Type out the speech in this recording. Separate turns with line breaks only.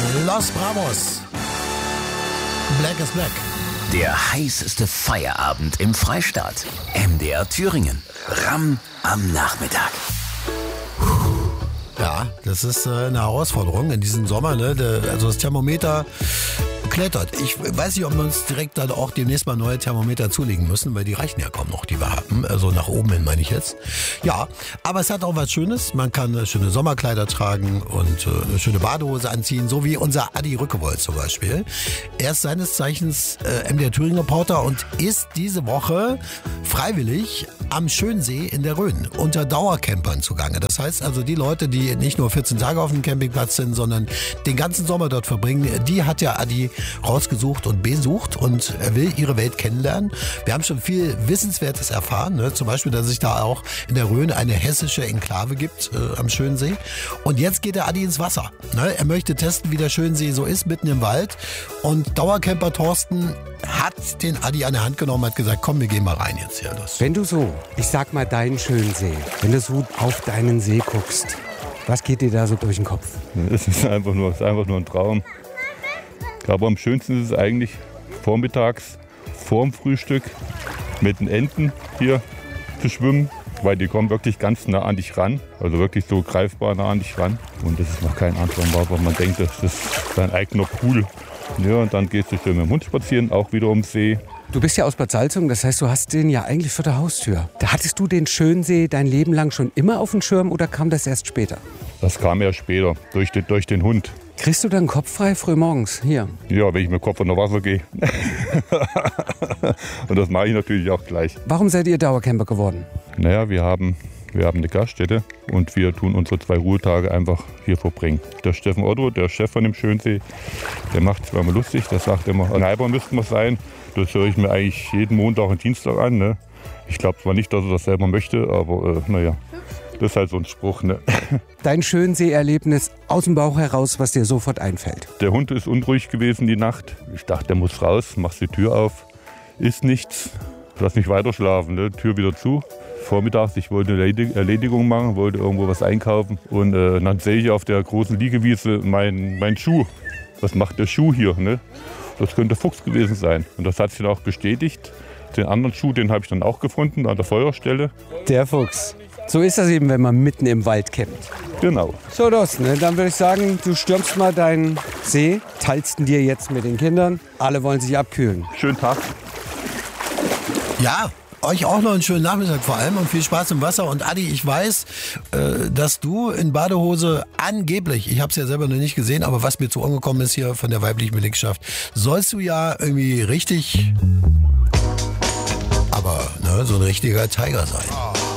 Los Bravos. Black is Black.
Der heißeste Feierabend im Freistaat. MDR Thüringen. Ram am Nachmittag.
Ja, das ist eine Herausforderung in diesem Sommer. Ne? Also das Thermometer klettert. Ich weiß nicht, ob wir uns direkt dann auch demnächst mal neue Thermometer zulegen müssen, weil die reichen ja kaum noch, die wir haben. Also nach oben hin meine ich jetzt. Ja, aber es hat auch was Schönes. Man kann schöne Sommerkleider tragen und eine schöne Badehose anziehen, so wie unser Adi Rückewold zum Beispiel. Er ist seines Zeichens MDR Thüringen Reporter und ist diese Woche freiwillig am Schönsee in der Rhön unter Dauercampern zugange. Das heißt also, die Leute, die nicht nur 14 Tage auf dem Campingplatz sind, sondern den ganzen Sommer dort verbringen, die hat ja Adi rausgesucht und besucht und er will ihre Welt kennenlernen. Wir haben schon viel Wissenswertes erfahren, ne? Zum Beispiel, dass es da auch in der Rhön eine hessische Enklave gibt am Schönsee. Und jetzt geht der Adi ins Wasser. Ne? Er möchte testen, wie der Schönsee so ist, mitten im Wald. Und Dauercamper Thorsten hat den Adi an der Hand genommen und hat gesagt, komm, wir gehen mal rein jetzt hier.
Wenn du so, ich sag mal deinen Schönsee, wenn du so auf deinen See guckst, was geht dir da so durch den Kopf?
Es ist einfach nur ein Traum. Aber am schönsten ist es eigentlich vormittags, vorm Frühstück, mit den Enten hier zu schwimmen, weil die kommen wirklich ganz nah an dich ran, also wirklich so greifbar nah an dich ran. Und das ist noch kein anderer Ort, man denkt, das ist dein eigener Pool. Ja, und dann gehst du schön mit dem Hund spazieren, auch wieder ums See.
Du bist ja aus Bad Salzung, das heißt, du hast den ja eigentlich vor der Haustür. Da hattest du den Schönsee dein Leben lang schon immer auf dem Schirm oder kam das erst später?
Das kam erst später, durch den Hund.
Kriegst du dann Kopf frei früh morgens hier?
Ja, wenn ich mit Kopf unter Wasser gehe. Und das mache ich natürlich auch gleich.
Warum seid ihr Dauercamper geworden?
Naja, wir haben eine Gaststätte und wir tun unsere 2 Ruhetage einfach hier verbringen. Der Steffen Otto, der Chef von dem Schönsee, der macht es immer lustig. Der sagt immer, ein Halber müssten wir sein. Das höre ich mir eigentlich jeden Montag und Dienstag an. Ne? Ich glaube zwar nicht, dass er das selber möchte, aber naja. Das ist halt so ein Spruch, ne?
Dein Schönsee-Erlebnis aus dem Bauch heraus, was dir sofort einfällt.
Der Hund ist unruhig gewesen die Nacht. Ich dachte, der muss raus, machst die Tür auf. Ist nichts, lass mich weiter schlafen, ne? Tür wieder zu. Vormittags, ich wollte eine Erledigung machen, wollte irgendwo was einkaufen. Und dann sehe ich auf der großen Liegewiese meinen Schuh. Was macht der Schuh hier, ne? Das könnte Fuchs gewesen sein. Und das hat sich dann auch bestätigt. Den anderen Schuh, den habe ich dann auch gefunden an der Feuerstelle.
Der Fuchs. So ist das eben, wenn man mitten im Wald campt.
Genau.
So, Thorsten, dann würde ich sagen, du stürmst mal deinen See, teilst ihn dir jetzt mit den Kindern. Alle wollen sich abkühlen.
Schönen Tag.
Ja, euch auch noch einen schönen Nachmittag vor allem und viel Spaß im Wasser. Und Adi, ich weiß, dass du in Badehose angeblich, ich habe es ja selber noch nicht gesehen, aber was mir zu Ohren gekommen ist hier von der weiblichen Belegschaft, sollst du ja irgendwie richtig, aber ne, so ein richtiger Tiger sein.